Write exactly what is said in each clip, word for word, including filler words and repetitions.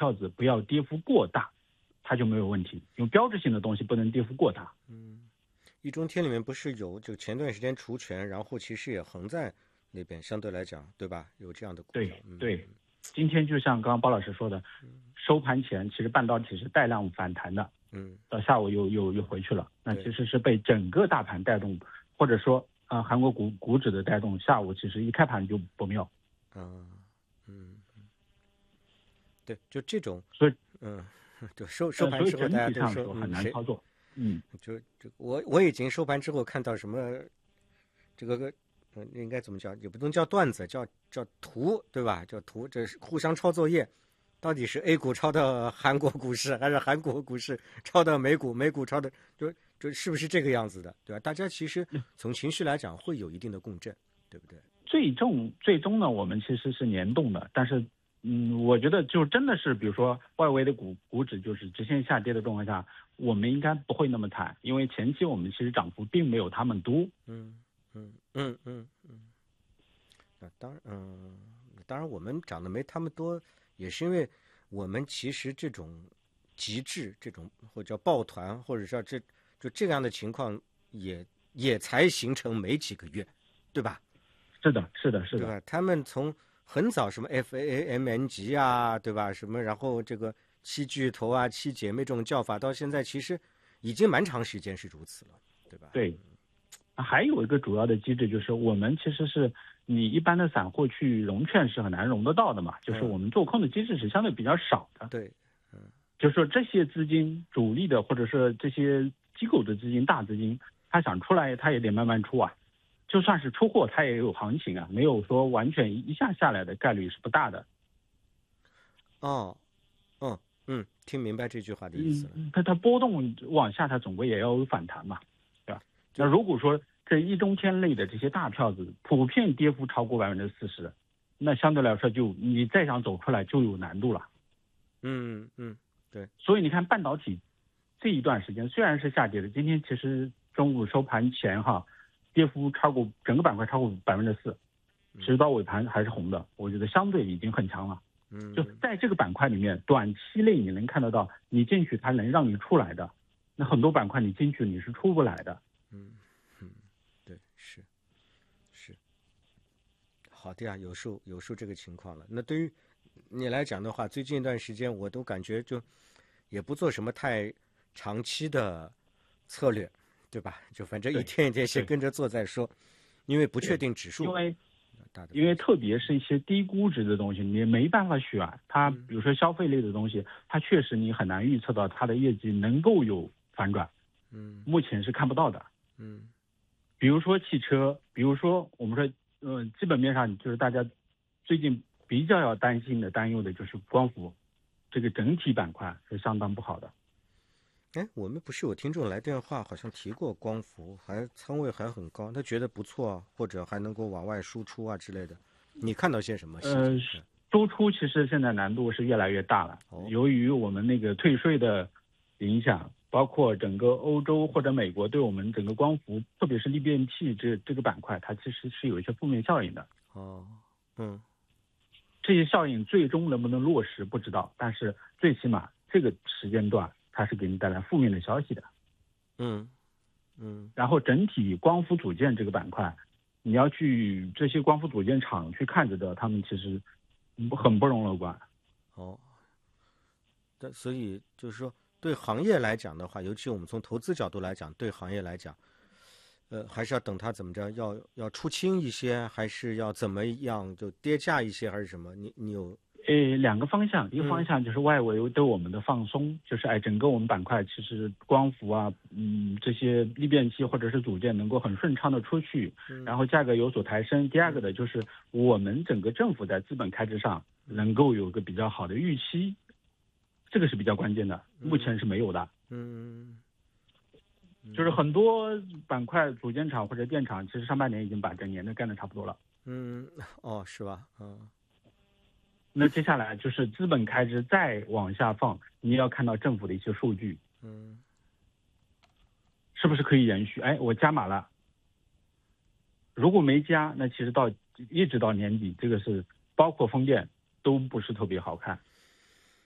票子不要跌幅过大，它就没有问题。因为标志性的东西不能跌幅过大。 嗯，易中天里面不是有就前段时间除权，然后其实也横在那边，相对来讲，对吧？有这样的股票。 对对，今天就像刚刚包老师说的，收盘前其实半导体是带量反弹的， 嗯， 到下午又又又回去了，那其实是被整个大盘带动，或者说啊、呃、韩国股股指的带动，下午其实一开盘就不妙。 嗯嗯，对，就这种， 所以嗯，就收收盘呃、 之后大家所以整体都说， 上说很嗯，谁， 难操作。嗯， 就就我我已经收盘之后看到什么这个个。嗯，应该怎么叫？也不能叫段子，叫叫图，对吧？叫图，这是互相抄作业。到底是 A 股抄的韩国股市，还是韩国股市抄的美股？美股抄的，就就是不是这个样子的，对吧？大家其实从情绪来讲，会有一定的共振，对不对？ 最终最终呢，我们其实是联动的，但是，嗯，我觉得就真的是，比如说外围的股股指就是直线下跌的状况下，我们应该不会那么惨，因为前期我们其实涨幅并没有他们多。 嗯嗯嗯嗯嗯。那当然，嗯，当然我们涨得没他们多，也是因为我们其实这种极致，这种或者叫抱团，或者说这就这样的情况也也才形成没几个月，对吧？ 是的，是的，是的， 对吧？他们从很早什么 F A A M N 级啊，对吧？什么然后这个七巨头啊、七姐妹这种叫法，到现在其实已经蛮长时间是如此了，对吧？ 对。还有一个主要的机制就是我们其实是你一般的散户去融券是很难融得到的嘛，就是我们做空的机制是相对比较少的。 对，嗯， 就是说这些资金主力的或者是这些机构的资金大资金，他想出来他也得慢慢出啊，就算是出货他也有行情啊，没有说完全一下下来的概率是不大的。 哦，嗯嗯，听明白这句话的意思了。 嗯，它它波动往下，它总归也要有反弹嘛，对吧？那如果说这一中天类的这些大票子普遍跌幅超过百分之四十，那相对来说就你再想走出来就有难度了。 嗯嗯，对。 所以你看半导体这一段时间虽然是下跌的，今天其实中午收盘前哈，跌幅超过整个板块超过百分之四，其实到尾盘还是红的，我觉得相对已经很强了。 嗯， 就在这个板块里面，短期内你能看得到，你进去它能让你出来的，那很多板块你进去你是出不来的。 嗯嗯，对，是是，好的呀，有数有数这个情况了。那对于你来讲的话，最近一段时间我都感觉就也不做什么太长期的策略，对吧？就反正一天一天先跟着做再说，因为不确定指数。 因为因为特别是一些低估值的东西，你没办法选它，比如说消费类的东西，它确实你很难预测到它的业绩能够有反转， 嗯， 目前是看不到的， 嗯， 比如说汽车，比如说我们说，呃，基本面上就是大家最近比较要担心的、担忧的就是光伏，这个整体板块是相当不好的。 哎，我们不是有听众来电话，好像提过光伏，还仓位还很高，他觉得不错，或者还能够往外输出啊之类的。你看到些什么？ 呃，输出其实现在难度是越来越大了， 哦、 由于我们那个退税的影响，包括整个欧洲或者美国对我们整个光伏，特别是利变器这这个板块，它其实是有一些负面效应的。 哦，嗯， 这些效应最终能不能落实不知道，但是最起码这个时间段它是给你带来负面的消息的。 嗯嗯， 然后整体光伏组件这个板块，你要去这些光伏组件厂去看着的，他们其实很不容乐观。 哦，但所以就是说，对行业来讲的话，尤其我们从投资角度来讲，对行业来讲，呃，还是要等它怎么着，要要出清一些，还是要怎么样，就跌价一些，还是什么？你你有？ 呃，两个方向，一个方向就是外围对我们的放松，嗯、就是哎，整个我们板块其实光伏啊，嗯，这些利变器或者是组件能够很顺畅的出去， 嗯、 然后价格有所抬升。第二个的就是我们整个政府在资本开支上能够有个比较好的预期，这个是比较关键的，目前是没有的。 嗯，嗯就是很多板块组件厂或者电厂，其实上半年已经把整年的干的差不多了。 嗯，哦，是吧？嗯。 那接下来就是资本开支再往下放，你要看到政府的一些数据， 嗯， 是不是可以延续？哎，我加码了，如果没加，那其实到一直到年底，这个是包括风电都不是特别好看。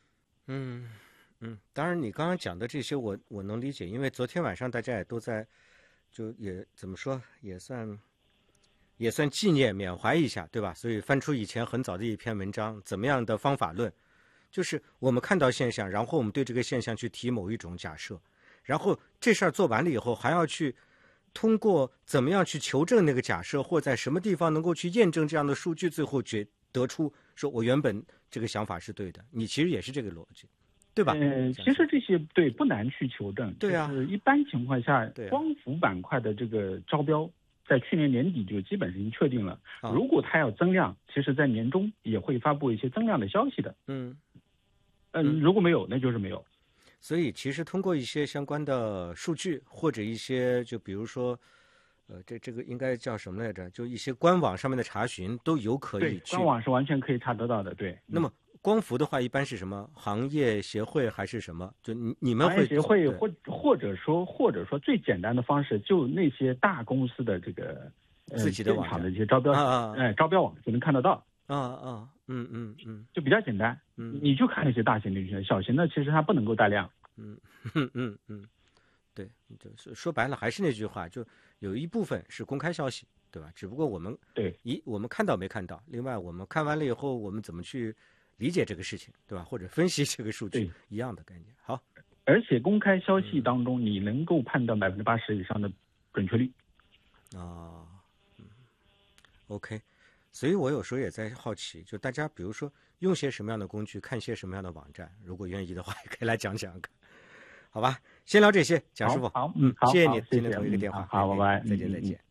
嗯嗯，当然你刚刚讲的这些我我能理解，因为昨天晚上大家也都在，就也怎么说也算也算纪念缅怀一下，对吧？所以翻出以前很早的一篇文章，怎么样的方法论，就是我们看到现象，然后我们对这个现象去提某一种假设，然后这事儿做完了以后，还要去通过怎么样去求证那个假设，或在什么地方能够去验证这样的数据，最后决得出说我原本这个想法是对的。你其实也是这个逻辑，对吧？ 呃，其实这些对不难去求证。 对啊， 就是一般情况下， 对啊， 光伏板块的这个招标在去年年底就基本上已经确定了。 啊、 如果它要增量，其实在年中也会发布一些增量的消息的。 嗯嗯，如果没有，那就是没有。 所以其实通过一些相关的数据，或者一些就比如说，呃，这这个应该叫什么来着？就一些官网上面的查询都有可以去。 对，官网是完全可以查得到的。对。 那么光伏的话，一般是什么行业协会还是什么？就你你们会行业协会或或者说或者说最简单的方式，就那些大公司的这个呃自己的网现场的这些招标， 啊哎、呃，招标网就能看得到。 啊啊，嗯嗯嗯， 就比较简单。 嗯， 你就看那些大型的，小型的其实它不能够带量。 嗯嗯嗯嗯，对，就是说白了还是那句话，就有一部分是公开消息，对吧？只不过我们对一我们看到没看到，另外我们看完了以后，我们怎么去理解这个事情，对吧？或者分析这个数据，一样的概念。好， 而且公开消息当中，你能够判断百分之八十以上的准确率。 啊，嗯 ，OK。所以我有时候也在好奇，就大家比如说用些什么样的工具，看些什么样的网站，如果愿意的话，也可以来讲讲看，好吧？先聊这些，蒋师傅。 好，嗯，好， 谢谢你今天投一个电话。 好，拜拜， 再见，再见。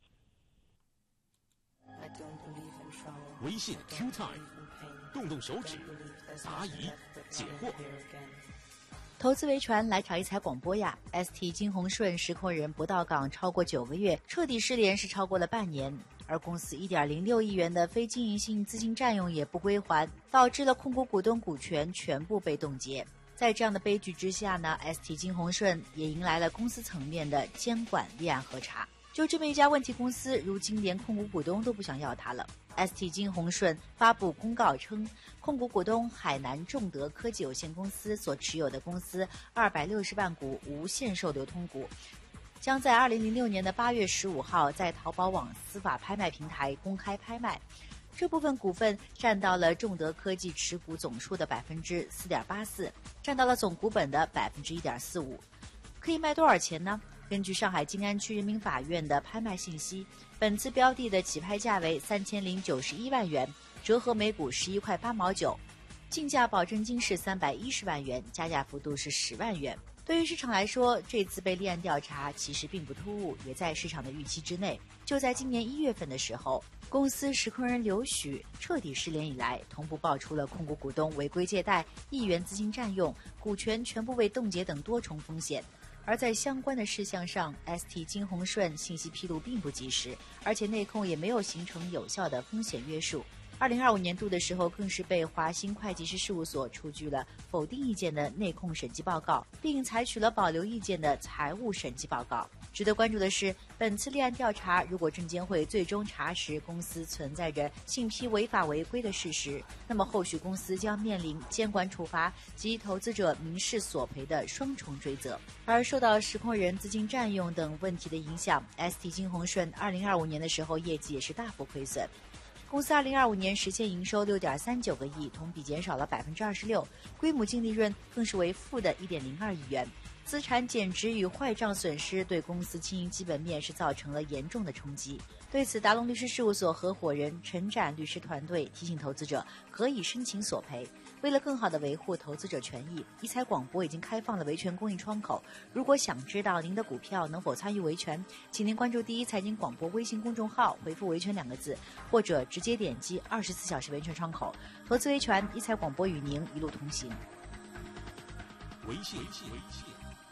微信 Q Time， 动动手指，答疑解惑。 投资维权来场一财广播呀 ！S T 金鸿顺实控人不到岗超过九个月，彻底失联是超过了半年。而公司 一点零六亿元的非经营性资金占用也不归还，导致了控股股东股权全部被冻结。在这样的悲剧之下呢 ，S T 金鸿顺也迎来了公司层面的监管立案核查。就这么一家问题公司，如今连控股股东都不想要它了。S T 金鸿顺发布公告称，控股股东海南众德科技有限公司所持有的公司二百六十万股无限售流通股，将在二零零六年的八月十五号在淘宝网司法拍卖平台公开拍卖。这部分股份占到了众德科技持股总数的百分之四点八四，占到了总股本的百分之一点四五。可以卖多少钱呢？根据上海静安区人民法院的拍卖信息，本次标的的起拍价为三千零九十一万元，折合每股十一块八毛九，竞价保证金是三百一十万元，加价幅度是十万元。对于市场来说，这次被立案调查其实并不突兀，也在市场的预期之内。就在今年一月份的时候，公司实控人刘许彻底失联以来，同步爆出了控股股东违规借贷、亿元资金占用、股权全部被冻结等多重风险。而在相关的事项上 ，S T 金鸿顺信息披露并不及时，而且内控也没有形成有效的风险约束。二零二五年度的时候，更是被华兴会计师事务所出具了否定意见的内控审计报告，并采取了保留意见的财务审计报告。值得关注的是，本次立案调查如果证监会最终查实公司存在着信披违法违规的事实，那么后续公司将面临监管处罚及投资者民事索赔的双重追责。而受到实控人资金占用等问题的影响 ，S T 金鸿顺二零二五年的时候业绩也是大幅亏损。公司二零二五年实现营收六点三九个亿，同比减少了百分之二十六，归母净利润更是为负的一点零二亿元。资产减值与坏账损失对公司经营基本面是造成了严重的冲击。对此，达龙律师事务所合伙人陈展律师团队提醒投资者可以申请索赔。为了更好地维护投资者权益，一财广播已经开放了维权公益窗口。如果想知道您的股票能否参与维权，请您关注第一财经广播微信公众号，回复维权两个字，或者直接点击二十四小时维权窗口。投资维权，一财广播与您一路同行。 微信，微信，微信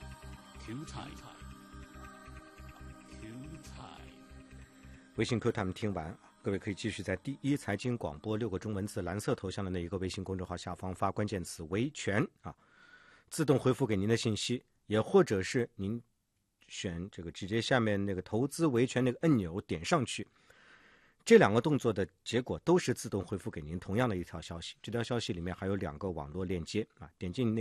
，Q Time，Q Time， 微信 Q Time 听完，各位可以继续在第一财经广播六个中文字蓝色头像的那一个微信公众号下方发关键词维权啊，自动回复给您的信息，也或者是您选这个直接下面那个投资维权那个按钮点上去，这两个动作的结果都是自动回复给您同样的一条消息，这条消息里面还有两个网络链接啊，点进那